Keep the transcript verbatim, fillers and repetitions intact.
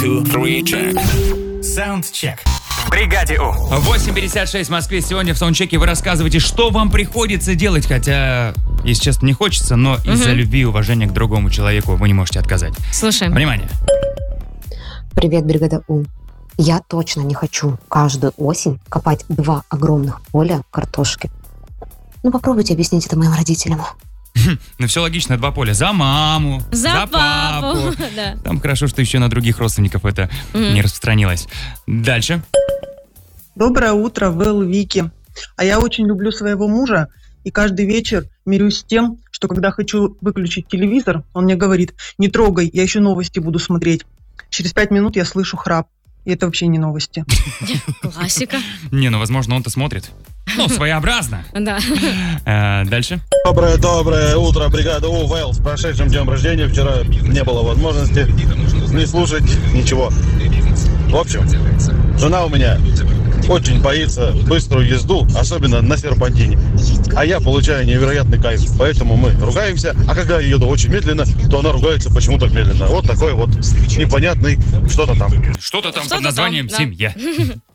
two, three, check. Саундчек. В бригаде У. восемь пятьдесят шесть в Москве. Сегодня в саундчеке вы рассказываете, что вам приходится делать, хотя, если честно, не хочется, но угу. из-за любви и уважения к другому человеку вы не можете отказать. Слушаем. Внимание. Привет, бригада У. Я точно не хочу каждую осень копать два огромных поля картошки. Ну, попробуйте объяснить это моим родителям. Ну, все логично, два поля. За маму, за, за папу. папу. Да. Там хорошо, что еще на других родственников это mm. не распространилось. Дальше. Доброе утро, Вэл, Вики. А я очень люблю своего мужа, и каждый вечер мирюсь с тем, что когда хочу выключить телевизор, он мне говорит: не трогай, я еще новости буду смотреть. Через пять минут я слышу храп, и это вообще не новости. Классика. Не, ну, возможно, он-то смотрит. Ну, своеобразно. Да. А, дальше. Доброе-доброе утро, бригада У. Вэл, с прошедшим днем рождения. Вчера не было возможности не слушать ничего. В общем, жена у меня очень боится быструю езду, особенно на серпантине. А я получаю невероятный кайф, поэтому мы ругаемся. А когда я еду очень медленно, то она ругается, почему так медленно. Вот такой вот непонятный что-то там. Что-то там Что-то под названием там, да. «Семья».